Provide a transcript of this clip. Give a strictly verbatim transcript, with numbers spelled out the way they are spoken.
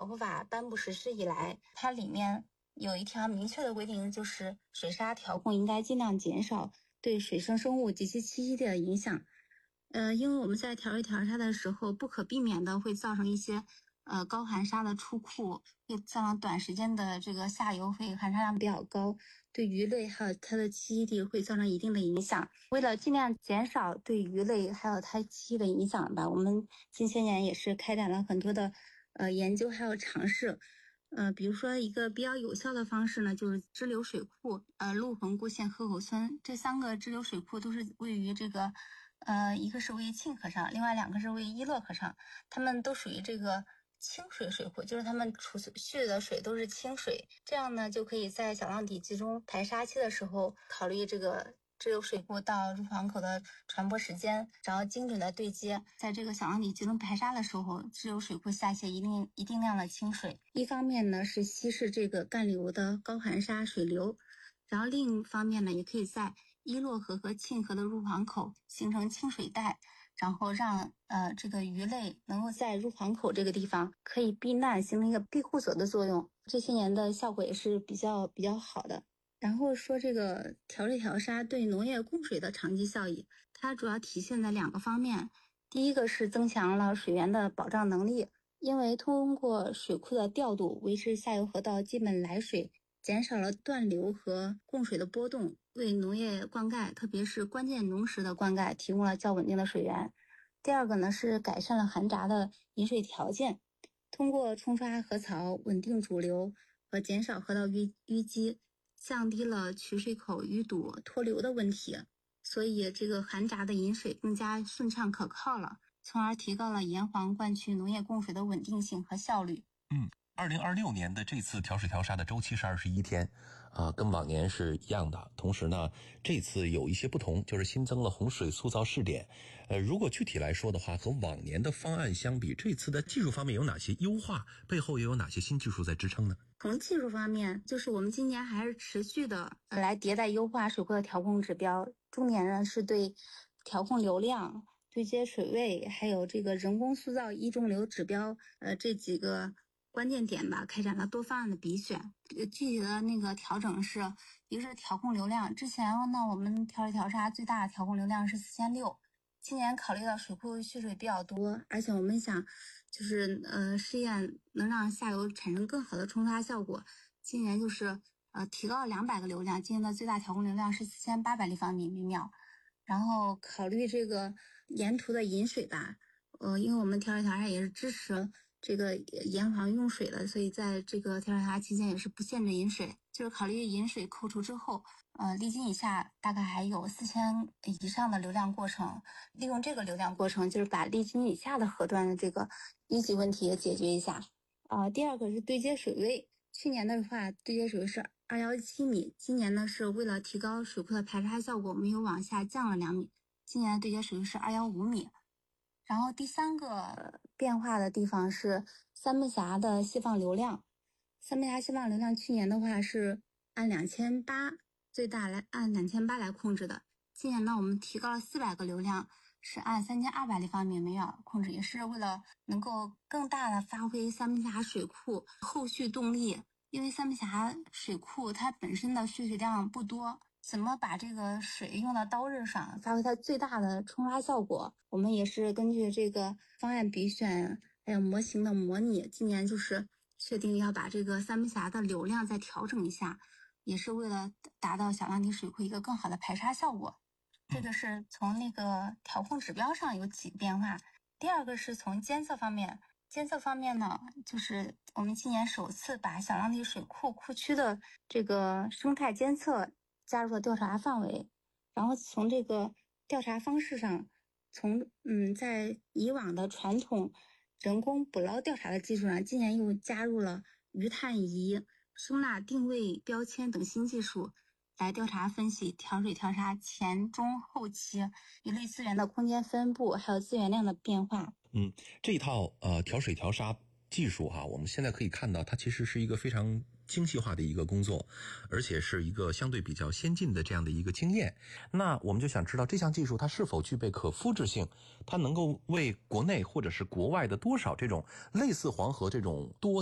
保护法颁布实施以来，它里面有一条明确的规定，就是水沙调控应该尽量减少对水生生物及其栖息地的影响。呃，因为我们在调水调沙的时候，不可避免的会造成一些呃高含沙的出库，会造成短时间的这个下游会含沙量比较高，对鱼类还有它的栖息地会造成一定的影响。为了尽量减少对鱼类还有它栖息的影响吧，我们近些年也是开展了很多的呃研究还有尝试。呃，比如说一个比较有效的方式呢，就是支流水库，呃，陆横固县河口村这三个支流水库都是位于这个，呃，一个是位于沁河上，另外两个是位于伊勒河上，它们都属于这个清水水库，就是它们储蓄的水都是清水，这样呢就可以在小浪底集中排沙期的时候考虑这个支流水库到入港口的传播时间，然后精准的对接，在这个小浪底集中排沙的时候，支流水库下泄一定一定量的清水。一方面呢是稀释这个干流的高含沙水流，然后另一方面呢也可以在伊洛河和沁河的入港口形成清水带，然后让呃这个鱼类能够在入港口这个地方可以避难，形成一个庇护所的作用。这些年的效果也是比较比较好的。然后说这个调水调沙对农业供水的长期效益，它主要体现在两个方面。第一个是增强了水源的保障能力，因为通过水库的调度，维持下游河道基本来水，减少了断流和供水的波动，为农业灌溉，特别是关键农时的灌溉提供了较稳定的水源。第二个呢是改善了含闸的引水条件，通过冲刷河槽，稳定主流和减少河道淤淤积，降低了取水口淤堵脱流的问题，所以这个含闸的引水更加顺畅可靠了，从而提高了沿黄灌区农业供水的稳定性和效率。 嗯，二零二六年的这次调水调沙的周期是二十一天，啊、呃，跟往年是一样的。同时呢，这次有一些不同，就是新增了洪水塑造试点。呃，如果具体来说的话，和往年的方案相比，这次的技术方面有哪些优化？背后又有哪些新技术在支撑呢？ 从技术方面，就是我们今年还是持续的来迭代优化水库的调控指标，重点呢是对调控流量、对接水位，还有这个人工塑造一中流指标，呃，这几个关键点吧，开展了多方案的比选。具体的那个调整是，一个是调控流量，之前呢我们调水调沙最大的调控流量是四千六，今年考虑到水库蓄水比较多，而且我们想就是呃试验能让下游产生更好的冲刷效果，今年就是呃提高了两百个流量，今年的最大调控流量是四千八百立方米每秒。然后考虑这个沿途的引水吧，呃，因为我们调水调沙也是支持这个沿黄用水的，所以在这个调水调沙期间也是不限制引水，就是考虑引水扣除之后，呃，沥金以下大概还有四千以上的流量过程，利用这个流量过程，就是把沥金以下的河段的这个一级问题也解决一下。啊、呃，第二个是对接水位，去年的话对接水位是二幺七米，今年呢是为了提高水库的排沙效果，我们又往下降了两米，今年的对接水位是二幺五米。然后第三个变化的地方是三门峡的释放流量，三门峡释放流量去年的话是按两千八最大来按两千八来控制的，今年呢我们提高了四百个流量，是按三千二百立方米每秒控制，也是为了能够更大的发挥三门峡水库后续动力。因为三门峡水库它本身的蓄水量不多，怎么把这个水用到刀刃上，发挥它最大的冲刷效果，我们也是根据这个方案比选还有模型的模拟，今年就是确定要把这个三门峡的流量再调整一下，也是为了达到小浪底水库一个更好的排沙效果。这个是从那个调控指标上有几个变化。第二个是从监测方面，监测方面呢，就是我们今年首次把小浪底水库库区的这个生态监测加入了调查范围，然后从这个调查方式上，从嗯在以往的传统人工捕捞调查的基础上，今年又加入了鱼探仪、声呐定位标签等新技术，来调查分析调水调沙前中后期鱼类资源的空间分布，还有资源量的变化。 嗯，这一套呃调水调沙技术哈，我们现在可以看到，它其实是一个非常精细化的一个工作，而且是一个相对比较先进的这样的一个经验。那我们就想知道这项技术它是否具备可复制性，它能够为国内或者是国外的多少这种类似黄河这种多